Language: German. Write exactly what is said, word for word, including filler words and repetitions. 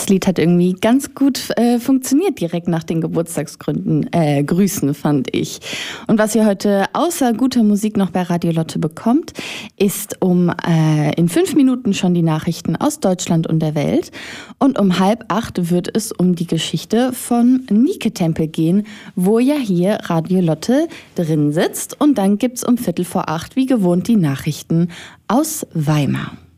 Das Lied hat irgendwie ganz gut äh, funktioniert, direkt nach den Geburtstagsgründen, äh, Grüßen, fand ich. Und was ihr heute außer guter Musik noch bei Radio Lotte bekommt, ist um äh, in fünf Minuten schon die Nachrichten aus Deutschland und der Welt. Und um halb acht wird es um die Geschichte von Nike Tempel gehen, wo ja hier Radio Lotte drin sitzt. Und dann gibt's um Viertel vor acht wie gewohnt die Nachrichten aus Weimar.